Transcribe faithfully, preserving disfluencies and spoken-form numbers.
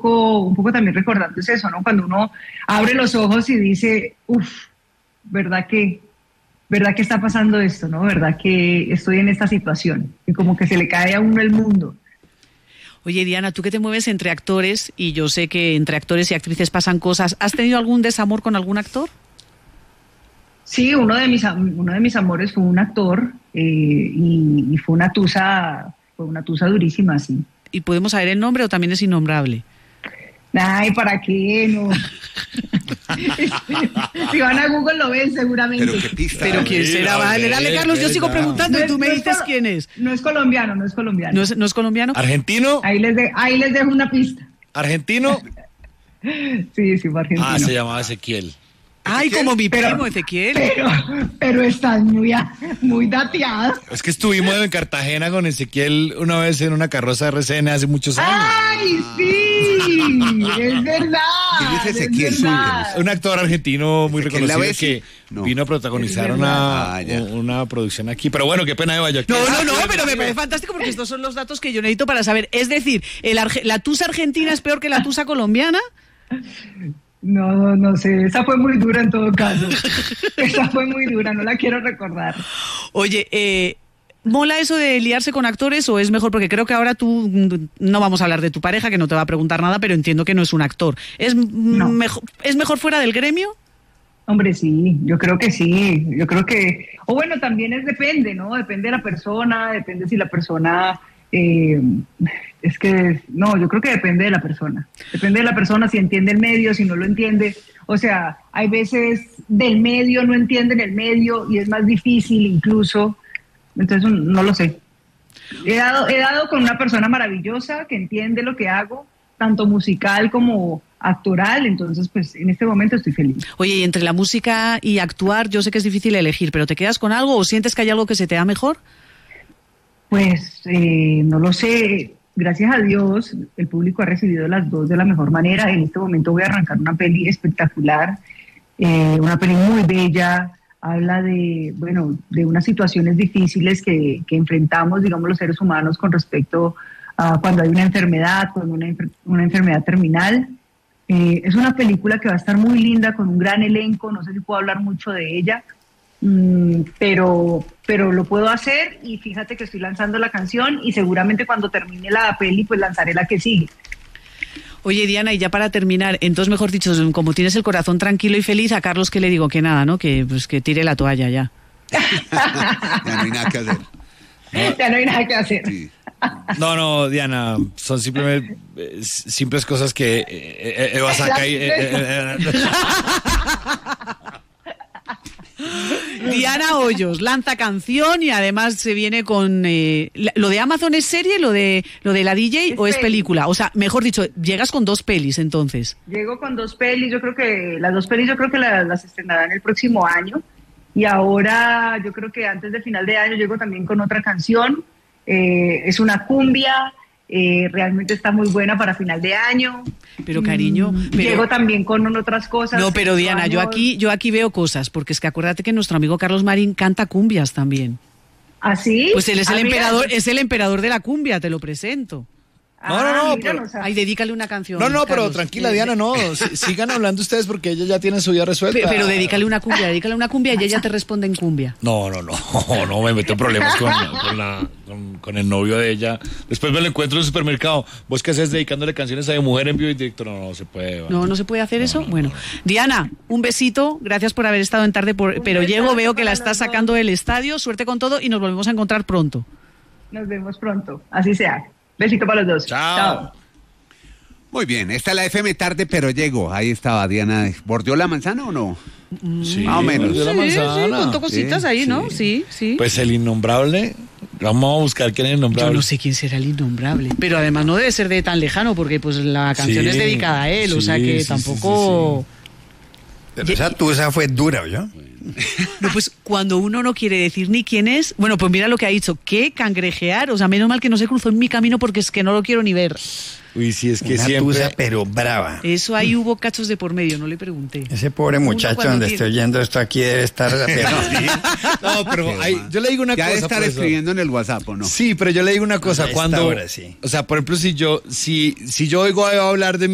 poco, un poco también recordando es eso, ¿no? Cuando uno abre los ojos y dice, uff, ¿verdad que, verdad que está pasando esto, ¿no? ¿Verdad que estoy en esta situación? Y como que se le cae a uno el mundo. Oye, Diana, tú que te mueves entre actores, y yo sé que entre actores y actrices pasan cosas, ¿has tenido algún desamor con algún actor? Sí, uno de mis, uno de mis amores fue un actor eh, y, y fue una tusa, fue una tusa durísima, sí. ¿Y podemos saber el nombre o también es innombrable? Ay, ¿para qué? No. Si van a Google lo ven seguramente. Pero qué pista. Pero quién será, vale, dale, Carlos, yo sigo preguntando y tú me dices quién es. No es colombiano, no es colombiano. ¿No es, no es colombiano? ¿Argentino? Ahí les, de, ahí les dejo una pista. ¿Argentino? Sí, sí, fue argentino. Ah, se llamaba Ezequiel. Ay, como mi pero, primo Ezequiel. Pero, pero estás muy, muy dateado. Es que estuvimos en Cartagena con Ezequiel una vez en una carroza de R C N hace muchos años. ¡Ay, sí! Es verdad. ¿Quién es Ezequiel? Es verdad. Un actor argentino muy Ezequiel reconocido que no. vino a protagonizar una, Ah, ya. una producción aquí. Pero bueno, qué pena de Guayaquil. No, no, no, pero me parece fantástico porque estos son los datos que yo necesito para saber. Es decir, el arge- ¿la tusa argentina es peor que la tusa colombiana? No, no sé, esa fue muy dura en todo caso. Esa fue muy dura, no la quiero recordar. Oye, eh, ¿mola eso de liarse con actores o es mejor? Porque creo que ahora tú, no vamos a hablar de tu pareja, que no te va a preguntar nada, pero entiendo que no es un actor. ¿Es, No. mejor, ¿es mejor fuera del gremio? Hombre, sí, yo creo que sí, yo creo que, o bueno, también es depende, ¿no? Depende de la persona, depende si la persona, eh, es que, no, yo creo que depende de la persona, depende de la persona si entiende el medio, si no lo entiende, o sea, hay veces del medio no entienden el medio y es más difícil incluso, entonces no lo sé. He dado, he dado con una persona maravillosa que entiende lo que hago, tanto musical como actoral, entonces pues en este momento estoy feliz. Oye, y entre la música y actuar, yo sé que es difícil elegir, pero ¿te quedas con algo o sientes que hay algo que se te da mejor? Pues eh, no lo sé, gracias a Dios el público ha recibido las dos de la mejor manera. En este momento voy a arrancar una peli espectacular, eh, una peli muy bella, habla de, bueno, de unas situaciones difíciles que, que enfrentamos, digamos, los seres humanos con respecto a cuando hay una enfermedad, cuando una, una enfermedad terminal. Eh, es una película que va a estar muy linda, con un gran elenco, no sé si puedo hablar mucho de ella, mmm, pero, pero lo puedo hacer y fíjate que estoy lanzando la canción y seguramente cuando termine la peli pues lanzaré la que sigue. Oye, Diana, y ya para terminar, entonces mejor dicho, como tienes el corazón tranquilo y feliz, a Carlos que le digo que nada, ¿no? Que pues que tire la toalla ya. Ya no hay nada que hacer. No. Ya no hay nada que hacer. Sí. No, no, Diana, son simplemente eh, simples cosas que eh, eh, Eva saca y... Eh, eh, eh. Diana Hoyos lanza canción y además se viene con... Eh, ¿Lo de Amazon es serie, lo de lo de la D J es o es peli. película? O sea, mejor dicho, llegas con dos pelis entonces. Llego con dos pelis, yo creo que las dos pelis yo creo que las, las estrenarán el próximo año y ahora yo creo que antes de final de año llego también con otra canción. Eh, es una cumbia, eh, realmente está muy buena para final de año. Pero cariño, Mm, pero... llego también con otras cosas. No, pero Diana, yo años. aquí, yo aquí veo cosas, porque es que acuérdate que nuestro amigo Carlos Marín canta cumbias también. ¿Ah, sí? Pues él es el Ah, mira, emperador, pues- es el emperador de la cumbia, te lo presento. No, no, no, Ah, mira, pero- no sabía. Ay, dedícale una canción. No, no, pero Carlos. tranquila, Diana, no. s- Sigan hablando ustedes porque ella ya tiene su vida resuelta. Pe- Pero dedícale una cumbia, dedícale una cumbia y ella te responde en cumbia. No, no, no, no me meto en problemas con, con, la, con, con el novio de ella. Después me lo encuentro en el supermercado. ¿Vos qué haces dedicándole canciones a mi mujer en vivo y directo? No, no se puede. Vale. No, no se puede hacer eso. Bueno, Diana, un besito, gracias por haber estado en tarde, por, pero llego, veo que la estás sacando del estadio, suerte con todo y nos volvemos a encontrar pronto. Nos vemos pronto, así sea. Besito para los dos. Chao. Chao. Muy bien, esta es la F M tarde, pero llego. Ahí estaba Diana. ¿Bordeó la manzana o no? Sí, Más o menos. de la Sí, sí, manzana. contó cositas Sí, ahí, ¿no? sí. Sí, sí. Pues el innombrable. Vamos a buscar quién es el Yo innombrable. no sé quién será el innombrable, pero además no debe ser de tan lejano porque pues la canción Sí, es dedicada a él, o sí, sea que sí, sí, tampoco... Pero esa tusa fue dura, ¿yo? No, pues cuando uno no quiere decir ni quién es, bueno, pues mira lo que ha dicho, qué cangrejear, o sea, menos mal que no se cruzó en mi camino porque es que no lo quiero ni ver. Uy, sí, es que Una siempre... tusa, pero brava. Eso ahí hubo cachos de por medio, no le pregunté. Ese pobre Uno muchacho cuando donde tiene- estoy oyendo esto aquí debe estar... No, pero hay- yo le digo una Ya cosa. debe estar profesor. escribiendo en el WhatsApp, ¿o no? Sí, pero yo le digo una cosa. A esta Cuando, hora, sí. o sea, por ejemplo, si yo, si, si yo oigo a hablar de